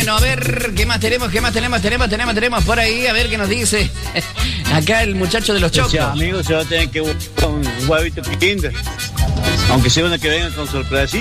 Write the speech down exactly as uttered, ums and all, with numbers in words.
Bueno, a ver, ¿qué más tenemos? ¿Qué más tenemos? Tenemos, tenemos, tenemos por ahí. A ver qué nos dice. Acá el muchacho de los chocos. O sea, amigos, se va a tener que buscar un huevito Kinder. Aunque sea una que venga con sorpresita.